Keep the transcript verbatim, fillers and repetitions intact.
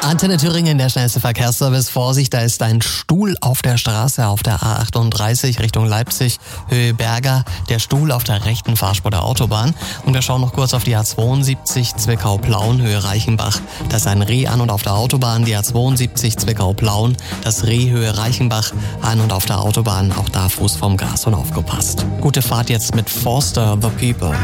Antenne Thüringen, der schnellste Verkehrsservice. Vorsicht, da ist ein Stuhl auf der Straße auf der A achtunddreißig Richtung Leipzig, Höhe Berger. Der Stuhl auf der rechten Fahrspur der Autobahn. Und wir schauen noch kurz auf die A zweiundsiebzig Zwickau-Plauen, Höhe Reichenbach. Da ist ein Reh an und auf der Autobahn. Die A zweiundsiebzig Zwickau-Plauen, das Reh Höhe Reichenbach an und auf der Autobahn. Auch da Fuß vom Gas und aufgepasst. Gute Fahrt jetzt mit Forster The People.